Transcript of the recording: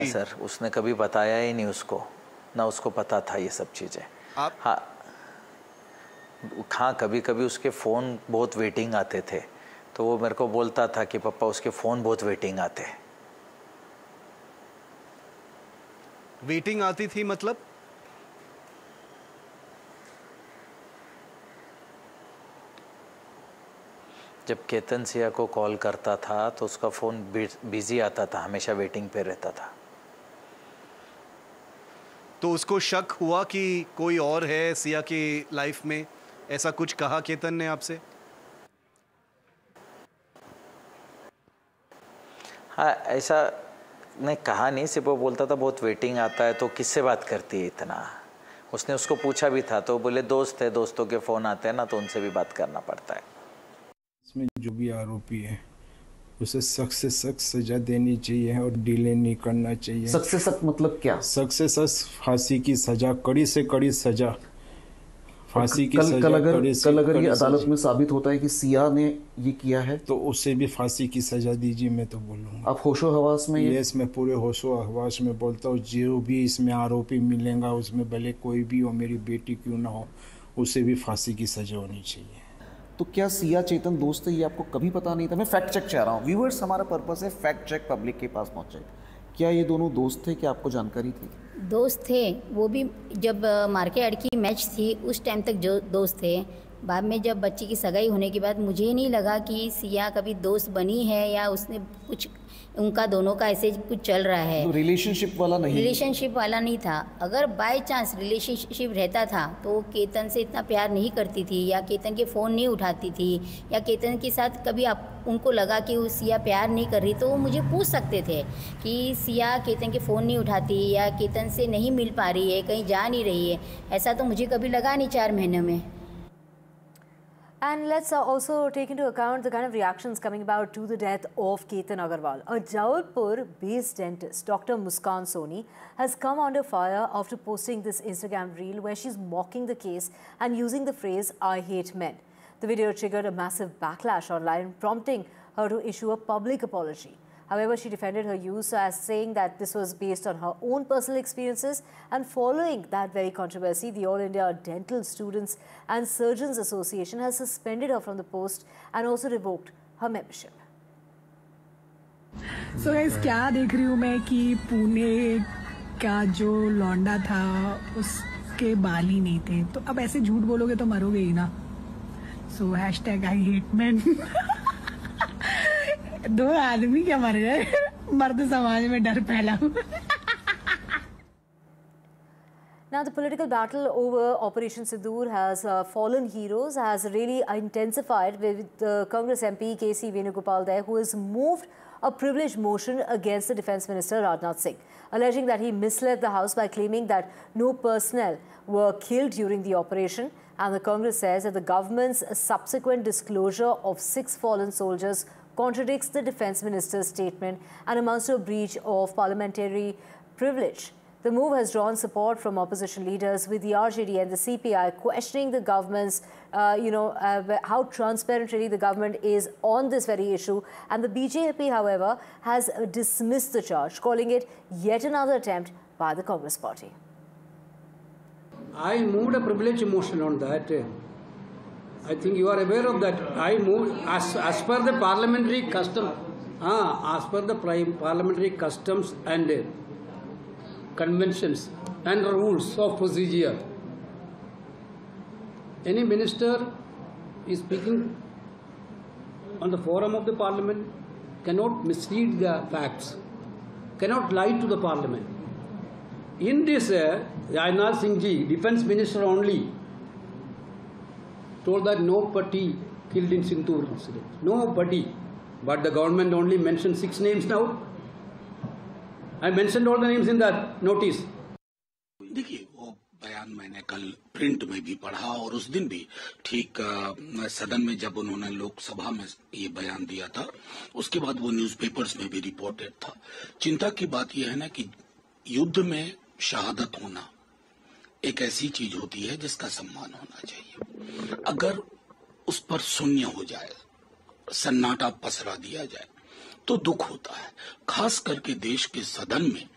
Sir उसने कभी बताया ही नहीं उसको, ना उसको पता था ये सब चीज़ें। आप हाँ कभी कभी उसके फ़ोन बहुत वेटिंग आते थे, तो वो मेरे को बोलता था कि पापा उसके फ़ोन बहुत वेटिंग आते हैं। वेटिंग आती थी मतलब? जब केतन सिया को कॉल करता था तो उसका फ़ोन बिजी आता था, हमेशा वेटिंग पे रहता था। तो उसको शक हुआ कि कोई और है सिया की लाइफ में, ऐसा कुछ कहा केतन ने आपसे? हाँ ऐसा नहीं कहा नहीं, सिर्फ वो बोलता था बहुत वेटिंग आता है तो किससे बात करती है इतना। उसने उसको पूछा भी था तो बोले दोस्त है, दोस्तों के फ़ोन आते हैं ना तो उनसे भी बात करना पड़ता है। इसमें जो भी आरोपी है उसे सख्त से सख्त सजा देनी चाहिए और डिले नहीं करना चाहिए। सख्त से सख्त मतलब क्या? सख्त से सख्त फांसी की सजा, कड़ी से कड़ी सजा, फांसी की सजा। कल अगर ये अदालत में साबित होता है कि सिया ने ये किया है तो उसे भी फांसी की सजा दीजिए, मैं तो बोलूँगा। आप होशो हवास में? यस, मैं पूरे होशो हवास में बोलता हूँ। जो भी इसमें आरोपी मिलेगा उसमें भले कोई भी हो, मेरी बेटी क्यों ना हो, उसे भी फांसी की सजा होनी चाहिए। तो क्या सिया चेतन दोस्त है ये आपको कभी पता नहीं था? मैं फैक्ट चेक चाह रहा हूँ, व्यूअर्स हमारा पर्पस है फैक्ट चेक पब्लिक के पास पहुँचे। क्या ये दोनों दोस्त थे, क्या आपको जानकारी थी? दोस्त थे, वो भी जब मार्केट की मैच थी उस टाइम तक जो दोस्त थे। बाद में जब बच्ची की सगाई होने के बाद मुझे नहीं लगा कि सिया कभी दोस्त बनी है या उसने कुछ उनका दोनों का ऐसे कुछ चल रहा है। तो रिलेशनशिप वाला नहीं? रिलेशनशिप वाला नहीं था। अगर बाय चांस रिलेशनशिप रहता था तो केतन से इतना प्यार नहीं करती थी या केतन के फ़ोन नहीं उठाती थी या केतन के साथ कभी आप उनको लगा कि वो सिया प्यार नहीं कर रही तो वो मुझे पूछ सकते थे कि सिया केतन के फ़ोन नहीं उठाती या केतन से नहीं मिल पा रही है, कहीं जा नहीं रही है। ऐसा तो मुझे कभी लगा नहीं 4 महीने में। And let's also take into account the kind of reactions coming about to the death of Ketan Agarwal. A Jabalpur-based dentist, Dr. Muskan Soni, has come under fire after posting this Instagram reel where she's mocking the case and using the phrase, "I hate men." The video triggered a massive backlash online, prompting her to issue a public apology. However, she defended her use as saying that this was based on her own personal experiences, and following that very controversy, the All India Dental Students and Surgeons Association has suspended her from the post and also revoked her membership. So guys, क्या देख रही हूँ मैं कि पुणे का जो लौंडा था उसके बाल ही नहीं थे, तो अब ऐसे झूठ बोलोगे तो मरोगे ही ना। So #I hate men. 2 आदमी क्या मर गए, मर्द समाज में डर फैला। Now, the political battle over Operation Sindoor has fallen heroes, has really intensified with Congress MP KC Venugopal there, who has moved a privilege motion against the Defence Minister Rajnath Singh, alleging that he misled the House by claiming that no personnel were killed during the operation. And the Congress says that the government's subsequent disclosure of 6 fallen soldiers contradicts the Defence Minister's statement and amounts to a breach of parliamentary privilege. The move has drawn support from opposition leaders, with the RJD and the CPI questioning the government's, how transparent really the government is on this very issue. And the BJP, however, has dismissed the charge, calling it yet another attempt by the Congress party. I moved a privilege motion on that. I think you are aware of that. I moved as per the parliamentary custom, as per the parliamentary customs and conventions and rules of procedure. Any minister is speaking on the forum of the parliament cannot mislead the facts, cannot lie to the parliament. In this, Rajnath Singh ji, defence minister only, told that nobody killed in Sindoor incident. Nobody. But the government only mentioned 6 names now. I mentioned all the names in that notice. देखिए वो बयान मैंने कल print में भी पढ़ा और उस दिन भी ठीक सदन में जब उन्होंने लोकसभा में ये बयान दिया था उसके बाद वो न्यूज़पेपर्स में भी रिपोर्टेड था। चिंता की बात यह है ना कि युद्ध में शहादत होना एक ऐसी चीज होती है जिसका सम्मान होना चाहिए। अगर उस पर शून्य हो जाए, सन्नाटा पसरा दिया जाए तो दुख होता है। खास करके देश के सदन में